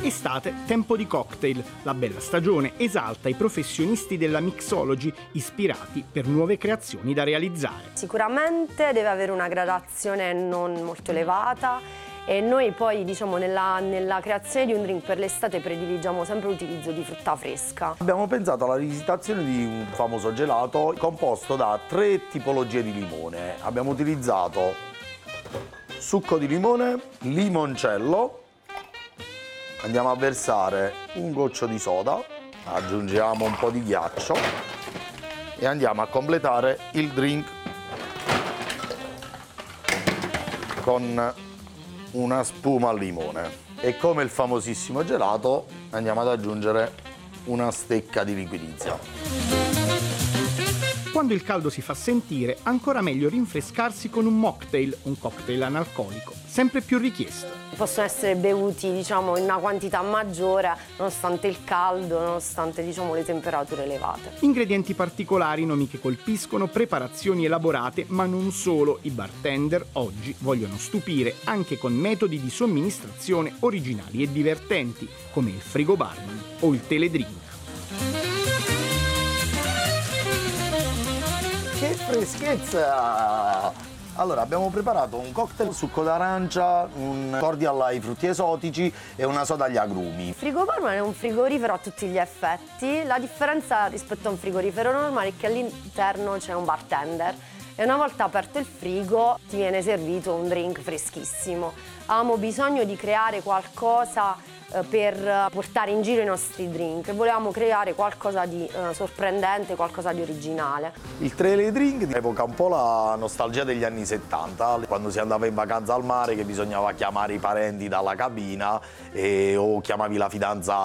Estate, tempo di cocktail. La bella stagione esalta i professionisti della mixology ispirati per nuove creazioni da realizzare. Sicuramente deve avere una gradazione non molto elevata e noi poi nella creazione di un drink per l'estate prediligiamo sempre l'utilizzo di frutta fresca. Abbiamo pensato alla rivisitazione di un famoso gelato composto da 3 tipologie di limone. Abbiamo utilizzato succo di limone, limoncello, andiamo a versare un goccio di soda, aggiungiamo un po' di ghiaccio e andiamo a completare il drink con una spuma al limone. E come il famosissimo gelato andiamo ad aggiungere una stecca di liquidizia. Quando il caldo si fa sentire, ancora meglio rinfrescarsi con un mocktail, un cocktail analcolico, sempre più richiesto. Possono essere bevuti in una quantità maggiore nonostante il caldo, nonostante le temperature elevate. Ingredienti particolari, nomi che colpiscono, preparazioni elaborate, ma non solo. I bartender oggi vogliono stupire anche con metodi di somministrazione originali e divertenti, come il frigo barman o il teledrink. Che freschezza! Allora, abbiamo preparato un cocktail succo d'arancia, un cordial ai frutti esotici e una soda agli agrumi. Il frigo barman è un frigorifero a tutti gli effetti. La differenza rispetto a un frigorifero normale è che all'interno c'è un bartender e una volta aperto il frigo ti viene servito un drink freschissimo. Avevamo bisogno di creare qualcosa per portare in giro i nostri drink. Volevamo creare qualcosa di sorprendente, qualcosa di originale. Il teledrink evoca un po' la nostalgia degli anni 70, quando si andava in vacanza al mare che bisognava chiamare i parenti dalla cabina o chiamavi la fidanzata